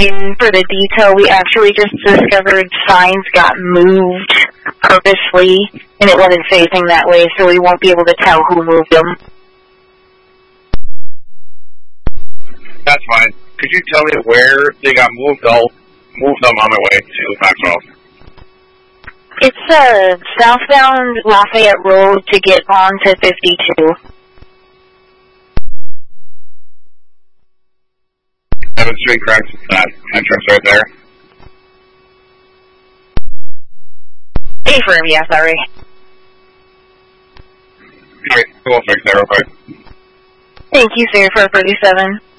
And for the detail, we actually just discovered signs got moved purposely, and it wasn't facing that way, so we won't be able to tell who moved them. That's fine. Could you tell me where they got moved? I'll move them on my way to Maxwell. It's southbound Lafayette Road to get onto 52. 7th Street, correct? That entrance right there. A-firm, yeah, sorry. Alright, we'll fix that real quick. Thank you, sir, for 37.